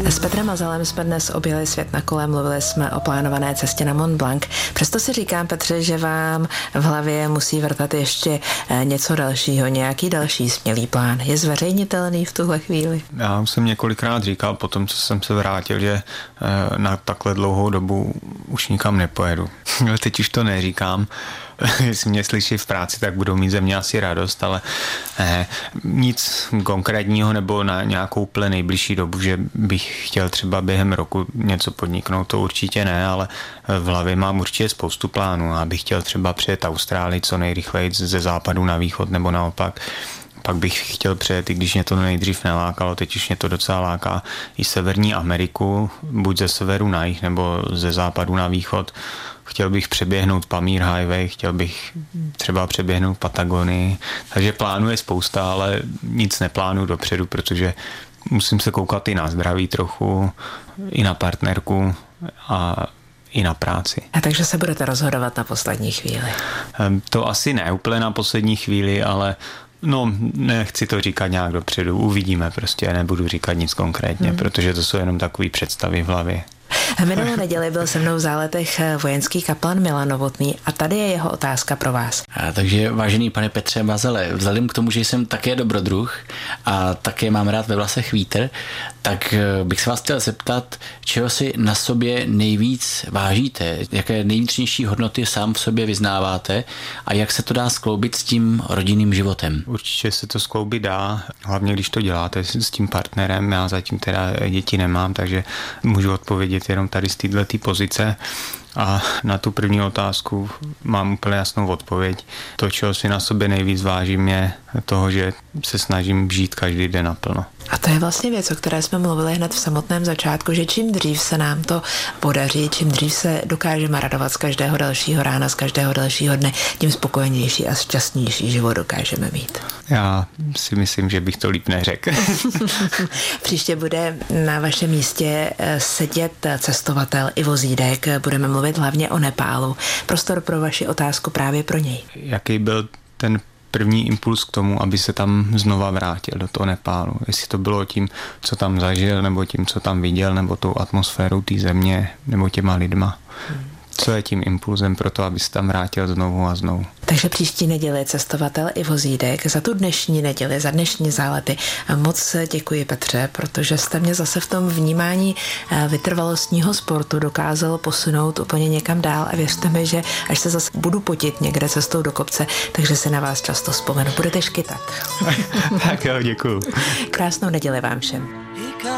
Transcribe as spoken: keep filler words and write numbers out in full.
S Petrem Mazalem jsme dnes objeli svět na kole, mluvili jsme o plánované cestě na Mont Blanc. Přesto si říkám, Petře, že vám v hlavě musí vrtat ještě něco dalšího, nějaký další smělý plán. Je zveřejnitelný v tuhle chvíli? Já už jsem několikrát říkal po tom, co jsem se vrátil, že na takhle dlouhou dobu už nikam nepojedu. Teď už to neříkám. Jestli mě slyší v práci, tak budou mít ze mě asi radost, ale eh, nic konkrétního nebo na nějakou úplně nejbližší dobu, že bych chtěl třeba během roku něco podniknout, to určitě ne, ale v hlavě mám určitě spoustu plánů a bych chtěl třeba přijet Austrálii co nejrychleji ze západu na východ nebo naopak. Pak bych chtěl přejet, i když mě to nejdřív nelákalo, teď už mě to docela láká, i Severní Ameriku, buď ze severu na jih nebo ze západu na východ. Chtěl bych přeběhnout Pamír Highway, chtěl bych třeba přeběhnout Patagonii, takže plánů je spousta, ale nic neplánuju dopředu, protože musím se koukat i na zdraví trochu, i na partnerku a i na práci. A takže se budete rozhodovat na poslední chvíli? To asi ne úplně na poslední chvíli, ale no, nechci to říkat nějak dopředu, uvidíme prostě, nebudu říkat nic konkrétně, hmm. protože to jsou jenom takové představy v hlavě. Minulou neděli byl se mnou v Záletech vojenský kaplan Milan Novotný a tady je jeho otázka pro vás. A takže vážený pane Petře Mazale, vzhledem k tomu, že jsem také dobrodruh a také mám rád ve vlasech vítr, tak bych se vás chtěl zeptat, čeho si na sobě nejvíc vážíte, jaké nejvnitřnější hodnoty sám v sobě vyznáváte a jak se to dá skloubit s tím rodinným životem? Určitě se to skloubit dá, hlavně když to děláte s tím partnerem. Já zatím teda děti nemám, takže můžu odpovědět jenom tady z této pozice. A na tu první otázku mám úplně jasnou odpověď. To, čeho si na sobě nejvíc vážím, je toho, že se snažím žít každý den naplno. A to je vlastně věc, o které jsme mluvili hned v samotném začátku, že čím dřív se nám to podaří, čím dřív se dokážeme radovat z každého dalšího rána, z každého dalšího dne, tím spokojenější a šťastnější život dokážeme mít. Já si myslím, že bych to líp neřekl. Příště bude na vašem místě sedět cestovatel Ivo Zídek. Budeme mluvit hlavně o Nepálu. Prostor pro vaši otázku právě pro něj. Jaký byl ten první impuls k tomu, aby se tam znova vrátil do toho Nepálu? Jestli to bylo tím, co tam zažil, nebo tím, co tam viděl, nebo tou atmosférou té země, nebo těma lidma. Hmm. Co je tím impulzem pro to, aby se tam vrátil znovu a znovu? Takže příští neděli cestovatel Ivo Zídek. Za tu dnešní neděli, za dnešní zálety moc děkuji, Petře, protože jste mě zase v tom vnímání vytrvalostního sportu dokázal posunout úplně někam dál a věřte mi, že až se zase budu potit někde cestou do kopce, takže si na vás často vzpomenu. Budete škytat. Tak jo, děkuju. Krásnou neděli vám všem.